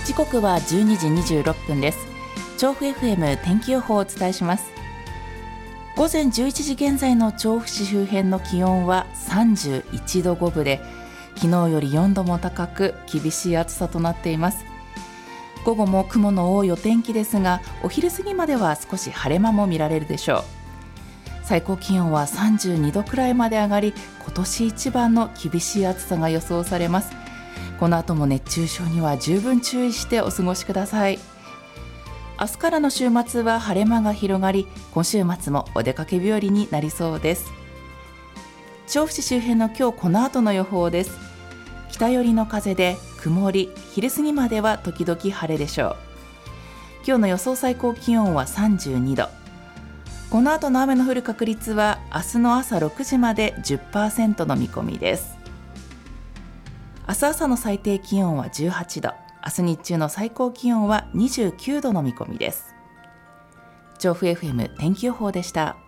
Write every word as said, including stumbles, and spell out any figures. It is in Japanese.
時刻はじゅうにじにじゅうろっぷんです。調布 エフエム 天気予報をお伝えします。午前じゅういちじ現在の調布市周辺の気温はさんじゅういちどごぶで、昨日よりよんども高く厳しい暑さとなっています。午後も雲の多いお天気ですが、お昼過ぎまでは少し晴れ間も見られるでしょう。最高気温はさんじゅうにどくらいまで上がり、今年一番の厳しい暑さが予想されます。この後も熱中症には十分注意してお過ごしください。明日からの週末は晴れ間が広がり、今週末もお出かけ日和になりそうです。調布市周辺の今日この後の予報です。北寄りの風で曇り、昼過ぎまでは時々晴れでしょう。今日の予想最高気温はさんじゅうにど。この後の雨の降る確率は明日の朝ろくじまで じゅっパーセント の見込みです。明日朝の最低気温はじゅうはちど、明日日中の最高気温はにじゅうきゅうどの見込みです。調布 エフエム 天気予報でした。